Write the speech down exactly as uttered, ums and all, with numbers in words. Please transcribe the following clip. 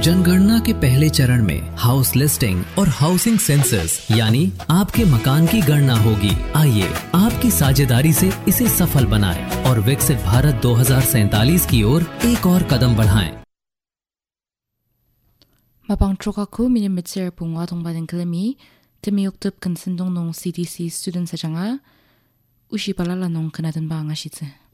जनगणना के पहले चरण में हाउस लिस्टिंग और हाउसिंग सेंसस यानी आपके मकान की गणना होगी। आइए आपकी साझेदारी से इसे सफल बनाएं और विकसित भारत दो हज़ार सैंतालीस की ओर एक और कदम बढ़ाएं। Mapang trokaku minim mitser pungwa tongba dengkelemi temiyuktub kensendong nong C D C student sajanga ushi palala nong kenaden ba ngashitse.